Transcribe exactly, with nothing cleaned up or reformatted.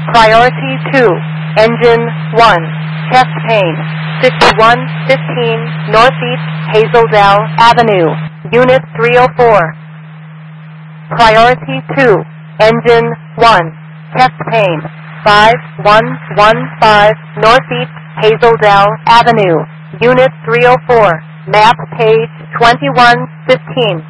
Priority two, Engine one, chest pain, fifty-one fifteen Northeast Hazeldale Avenue, Unit three oh four. Priority two, Engine one, chest pain, five one one five Northeast Hazeldale Avenue, Unit three oh four, map page twenty-one fifteen.